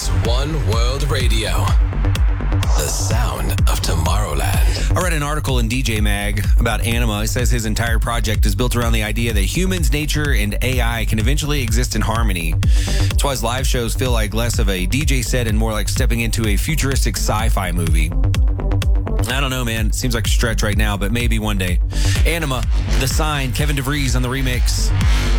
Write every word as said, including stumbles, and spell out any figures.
is One World Radio. The sound of Tomorrowland. I read an article in D J Mag about Anima. It says his entire project is built around the idea that humans, nature, and A I can eventually exist in harmony. That's why his live shows feel like less of a D J set and more like stepping into a futuristic sci-fi movie. I don't know, man. It seems like a stretch right now, but maybe one day. Anima, The Sign, Kevin DeVries on the remix.